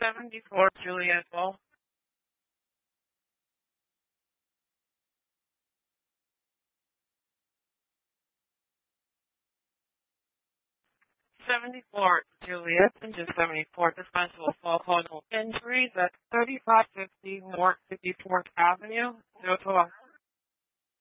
74 Juliet Ball. 74 Juliet, engine 74, dispensable fall causal injuries at 3550 North 54th Avenue, 02